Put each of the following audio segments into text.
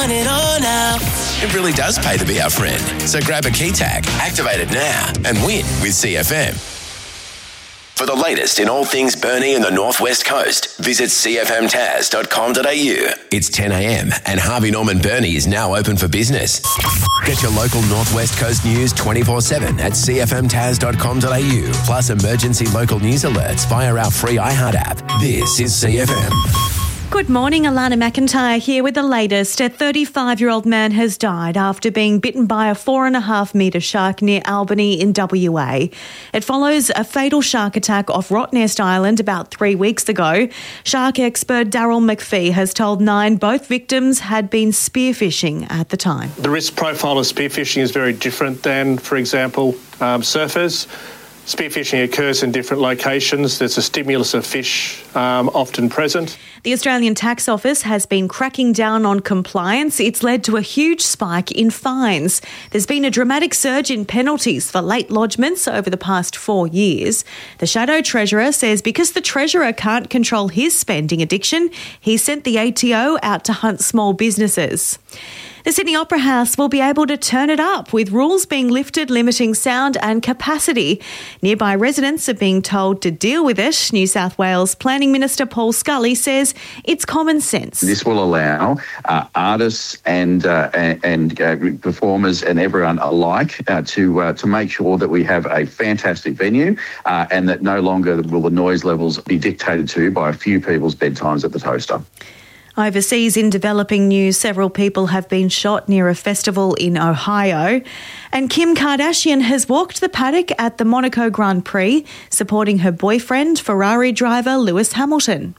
turn it on now. It really does pay to be our friend. So grab a key tag, activate it now, and win with CFM. For the latest in all things Burnie and the Northwest Coast, visit cfmtaz.com.au. It's 10 a.m. and Harvey Norman Burnie is now open for business. Get your local Northwest Coast news 24/7 at cfmtaz.com.au. Plus emergency local news alerts via our free iHeart app. This is CFM. Good morning, Alana McIntyre here with the latest. A 35-year-old man has died after being bitten by a 4.5-metre shark near Albany in WA. It follows a fatal shark attack off Rottnest Island about 3 weeks ago. Shark expert Daryl McPhee has told Nine both victims had been spearfishing at the time. The risk profile of spearfishing is very different than, for example, surfers. Spearfishing occurs in different locations. There's a stimulus of fish often present. The Australian Tax Office has been cracking down on compliance. It's led to a huge spike in fines. There's been a dramatic surge in penalties for late lodgements over the past 4 years. The Shadow Treasurer says because the Treasurer can't control his spending addiction, he sent the ATO out to hunt small businesses. The Sydney Opera House will be able to turn it up, with rules being lifted limiting sound and capacity. Nearby residents are being told to deal with it. New South Wales Planning Minister Paul Scully says it's common sense. This will allow artists and performers and everyone alike to make sure that we have a fantastic venue and that no longer will the noise levels be dictated to by a few people's bedtimes at the toaster. Overseas, in developing news, several people have been shot near a festival in Ohio. And Kim Kardashian has walked the paddock at the Monaco Grand Prix, supporting her boyfriend, Ferrari driver Lewis Hamilton.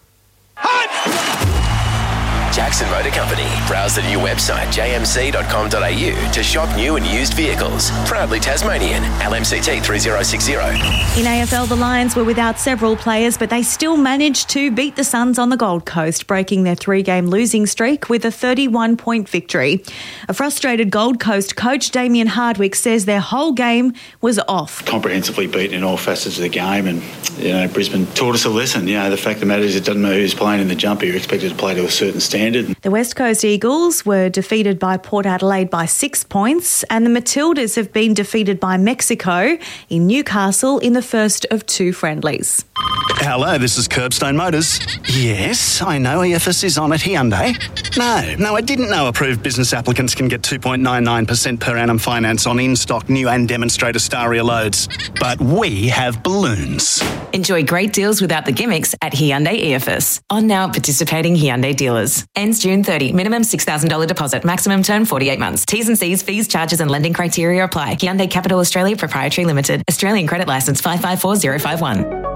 Jackson Motor Company. Browse the new website jmc.com.au to shop new and used vehicles. Proudly Tasmanian. LMCT 3060. In AFL, the Lions were without several players, but they still managed to beat the Suns on the Gold Coast, breaking their 3-game losing streak with a 31-point victory. A frustrated Gold Coast coach, Damien Hardwick, says their whole game was off. Comprehensively beaten in all facets of the game, and Brisbane taught us a lesson. The fact of the matter is it doesn't matter who's playing in the jumper, you're expected to play to a certain standard. The West Coast Eagles were defeated by Port Adelaide by 6 points, and the Matildas have been defeated by Mexico in Newcastle in the first of 2 friendlies. Hello, this is Curbstone Motors. Yes, I know EFS is on at Hyundai. No, I didn't know approved business applicants can get 2.99% per annum finance on in-stock new and demonstrator Staria loads. But we have balloons. Enjoy great deals without the gimmicks at Hyundai EFS. On now at participating Hyundai dealers. Ends June 30. Minimum $6,000 deposit. Maximum term 48 months. T's and C's, fees, charges and lending criteria apply. Hyundai Capital Australia Proprietary Limited. Australian Credit Licence 554051.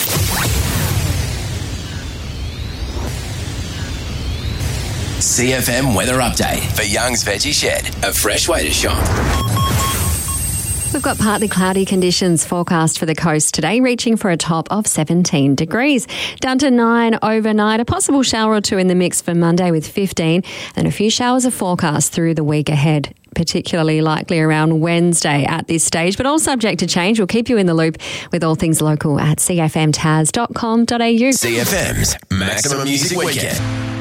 CFM Weather Update for Young's Veggie Shed, a fresh way to shop. We've got partly cloudy conditions forecast for the coast today, reaching for a top of 17 degrees. Down to 9 overnight, a possible shower or two in the mix for Monday with 15, and a few showers are forecast through the week ahead, particularly likely around Wednesday at this stage, but all subject to change. We'll keep you in the loop with all things local at cfmtaz.com.au. CFM's Maximum Music Weekend.